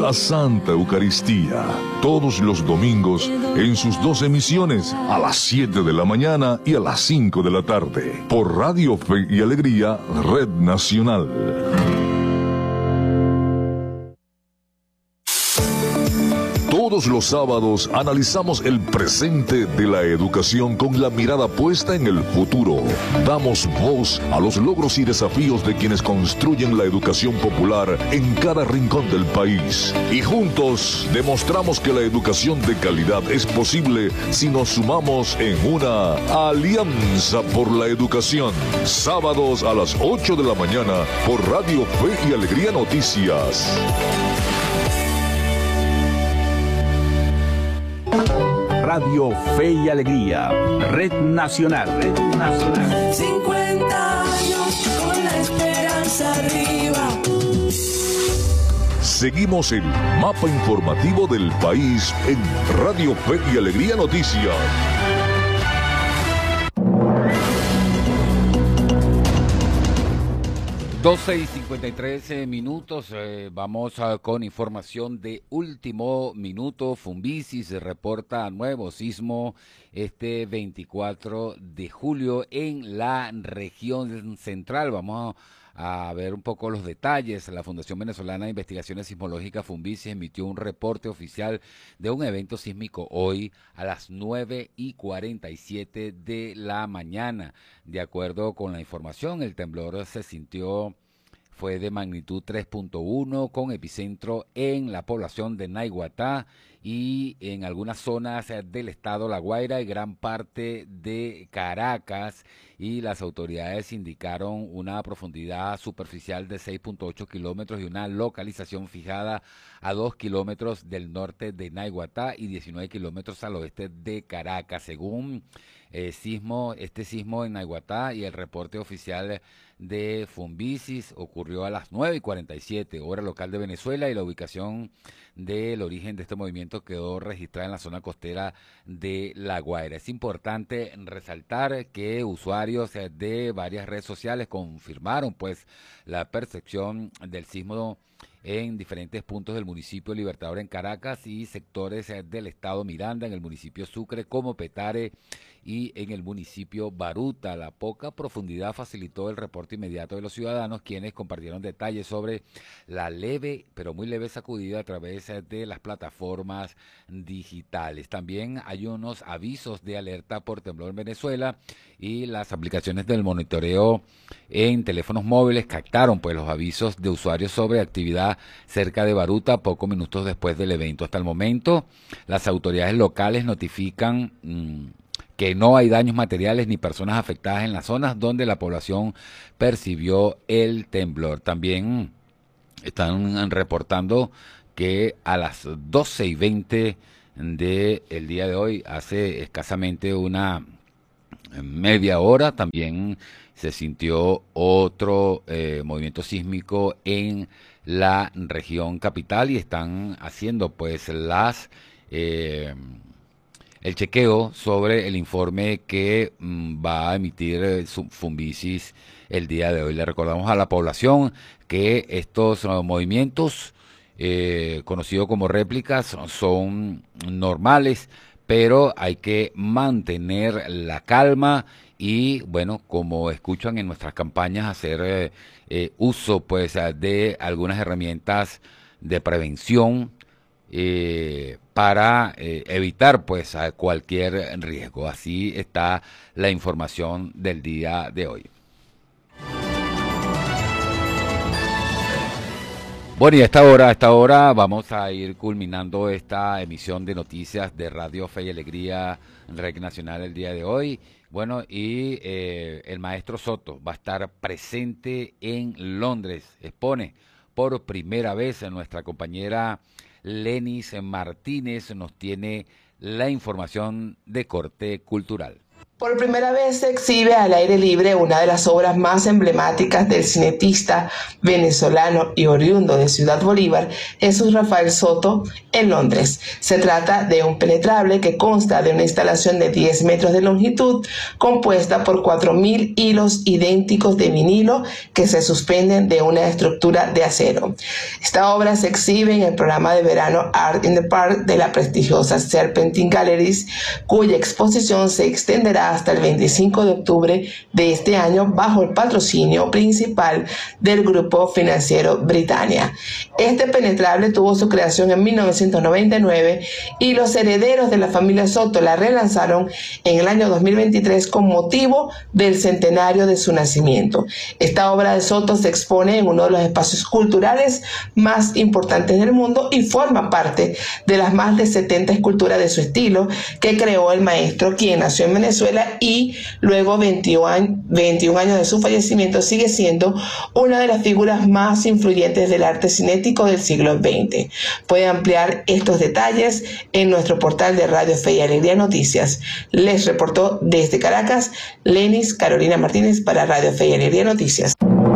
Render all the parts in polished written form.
la Santa Eucaristía, todos los domingos en sus dos emisiones, a las 7 de la mañana y a las 5 de la tarde, por Radio Fe y Alegría, Red Nacional. Todos los sábados analizamos el presente de la educación con la mirada puesta en el futuro. Damos voz a los logros y desafíos de quienes construyen la educación popular en cada rincón del país. Y juntos demostramos que la educación de calidad es posible si nos sumamos en una alianza por la educación. Sábados a las 8 de la mañana por Radio Fe y Alegría Noticias. Radio Fe y Alegría, Red Nacional, Red Nacional. 50 años con la esperanza arriba. Seguimos el mapa informativo del país en Radio Fe y Alegría Noticias. 12:53 vamos con información de último minuto. Fumbisi se reporta nuevo sismo este 24 de julio en la región central. Vamos a ver un poco los detalles. La Fundación Venezolana de Investigaciones Sismológicas Fumbisi emitió un reporte oficial de un evento sísmico hoy a las 9:47 de la mañana. De acuerdo con la información, el temblor fue de magnitud 3.1 con epicentro en la población de Naiguatá y en algunas zonas del estado La Guaira y gran parte de Caracas, y las autoridades indicaron una profundidad superficial de 6.8 kilómetros y una localización fijada a 2 kilómetros del norte de Naiguatá y 19 kilómetros al oeste de Caracas. Según este sismo en Naiguatá y el reporte oficial de Fumbisis, ocurrió a las 9:47 hora local de Venezuela, y la ubicación del origen de este movimiento quedó registrada en la zona costera de La Guaira. Es importante resaltar que usuarios de varias redes sociales confirmaron pues la percepción del sismo en diferentes puntos del municipio Libertador en Caracas y sectores del estado Miranda, en el municipio Sucre, como Petare, y en el municipio Baruta. La poca profundidad facilitó el reporte inmediato de los ciudadanos, quienes compartieron detalles sobre la leve, pero muy leve sacudida a través de las plataformas digitales. También hay unos avisos de alerta por temblor en Venezuela, y las aplicaciones del monitoreo en teléfonos móviles captaron pues los avisos de usuarios sobre actividad cerca de Baruta pocos minutos después del evento. Hasta el momento, las autoridades locales notifican que no hay daños materiales ni personas afectadas en las zonas donde la población percibió el temblor. También están reportando que a las 12:20 del día de hoy, hace escasamente una media hora, también se sintió otro movimiento sísmico en la región capital, y están haciendo pues el chequeo sobre el informe que va a emitir Fumbisis el día de hoy. Le recordamos a la población que estos movimientos, conocidos como réplicas, son normales, pero hay que mantener la calma y, bueno, como escuchan en nuestras campañas, hacer uso pues de algunas herramientas de prevención para evitar pues cualquier riesgo. Así está la información del día de hoy. Bueno, y a esta hora vamos a ir culminando esta emisión de noticias de Radio Fe y Alegría, Red Nacional, el día de hoy. Bueno, y el maestro Soto va a estar presente en Londres. Expone por primera vez a nuestra compañera Lenis Martínez, nos tiene la información de corte cultural. Por primera vez se exhibe al aire libre una de las obras más emblemáticas del cinetista venezolano y oriundo de Ciudad Bolívar, Jesús Rafael Soto, en Londres. Se trata de un penetrable que consta de una instalación de 10 metros de longitud, compuesta por 4.000 hilos idénticos de vinilo que se suspenden de una estructura de acero. Esta obra se exhibe en el programa de verano Art in the Park de la prestigiosa Serpentine Galleries, cuya exposición se extenderá hasta el 25 de octubre de este año bajo el patrocinio principal del grupo financiero Britannia. Este penetrable tuvo su creación en 1999 y los herederos de la familia Soto la relanzaron en el año 2023 con motivo del centenario de su nacimiento. Esta obra de Soto se expone en uno de los espacios culturales más importantes del mundo y forma parte de las más de 70 esculturas de su estilo que creó el maestro, quien nació en Venezuela y luego 21 años de su fallecimiento sigue siendo una de las figuras más influyentes del arte cinético del siglo XX. Puede ampliar estos detalles en nuestro portal de Radio Fe y Alegría Noticias. Les reportó desde Caracas Lenis Carolina Martínez para Radio Fe y Alegría Noticias.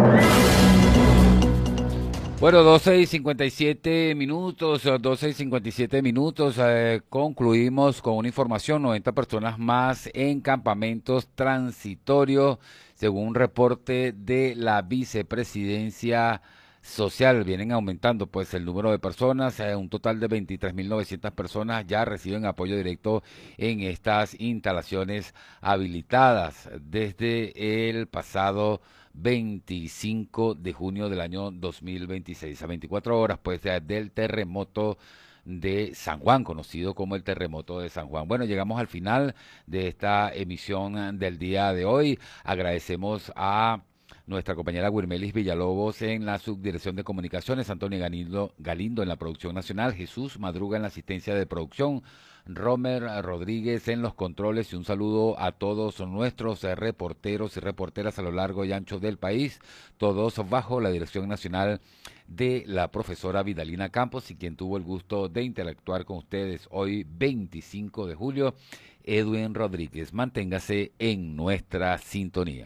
Bueno, 12:57 minutos, concluimos con una información: 90 personas más en campamentos transitorios, según un reporte de la vicepresidencia social. Vienen aumentando pues el número de personas, un total de 23.900 personas ya reciben apoyo directo en estas instalaciones habilitadas desde el pasado 25 de junio del año 2026, a 24 horas pues del terremoto de San Juan, conocido como el terremoto de San Juan. Bueno, llegamos al final de esta emisión del día de hoy. Agradecemos a nuestra compañera Wirmelis Villalobos en la subdirección de comunicaciones, Antonio Galindo en la producción nacional, Jesús Madruga en la asistencia de producción, Romer Rodríguez en los controles, y un saludo a todos nuestros reporteros y reporteras a lo largo y ancho del país, todos bajo la dirección nacional de la profesora Vidalina Campos, y quien tuvo el gusto de interactuar con ustedes hoy 25 de julio, Edwin Rodríguez. Manténgase en nuestra sintonía.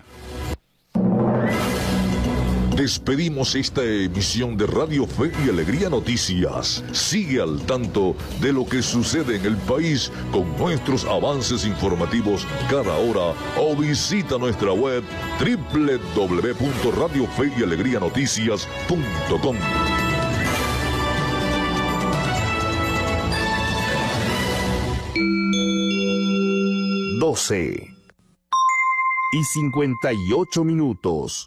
Despedimos esta emisión de Radio Fe y Alegría Noticias. Sigue al tanto de lo que sucede en el país con nuestros avances informativos cada hora o visita nuestra web www.radiofeyalegrianoticias.com. 12:58.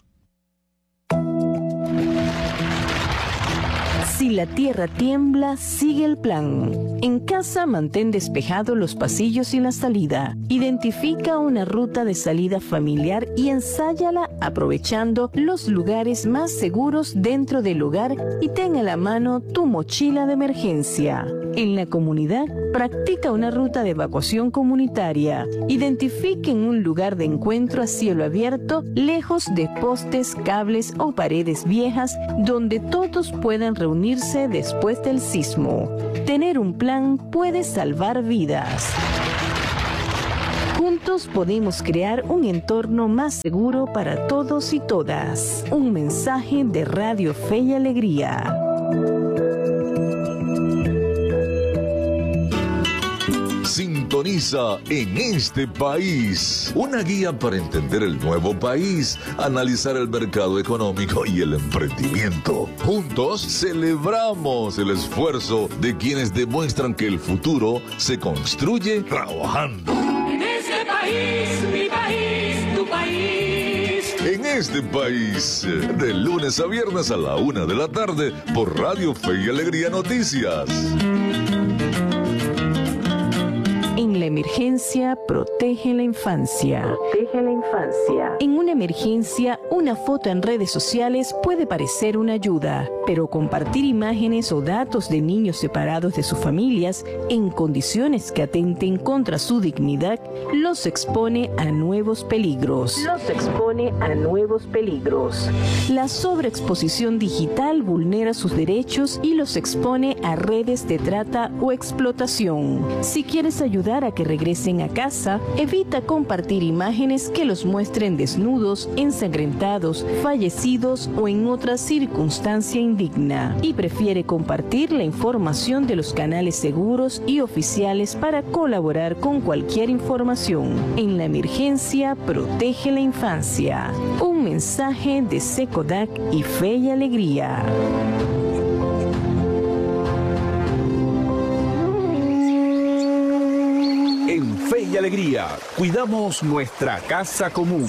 Si la tierra tiembla, sigue el plan. En casa, mantén despejados los pasillos y la salida. Identifica una ruta de salida familiar y ensáyala aprovechando los lugares más seguros dentro del hogar, y ten a la mano tu mochila de emergencia. En la comunidad, practica una ruta de evacuación comunitaria. Identifiquen un lugar de encuentro a cielo abierto, lejos de postes, cables o paredes viejas, donde todos puedan reunirse después del sismo. Tener un plan puede salvar vidas. Juntos podemos crear un entorno más seguro para todos y todas. Un mensaje de Radio Fe y Alegría. Sintoniza En Este País, una guía para entender el nuevo país, analizar el mercado económico y el emprendimiento. Juntos celebramos el esfuerzo de quienes demuestran que el futuro se construye trabajando. En este país, mi país, tu país. En Este País, de lunes a viernes a la 1 de la tarde por Radio Fe y Alegría Noticias. En la emergencia, protege la infancia. Protege la infancia. En una emergencia, una foto en redes sociales puede parecer una ayuda, pero compartir imágenes o datos de niños separados de sus familias en condiciones que atenten contra su dignidad los expone a nuevos peligros. La sobreexposición digital vulnera sus derechos y los expone a redes de trata o explotación. Si quieres ayudar ayudar a que regresen a casa, evita compartir imágenes que los muestren desnudos, ensangrentados, fallecidos o en otra circunstancia indigna, y prefiere compartir la información de los canales seguros y oficiales para colaborar con cualquier información. En la emergencia, protege la infancia. Un mensaje de SECODAC y Fe y Alegría. En Fe y Alegría, cuidamos nuestra casa común.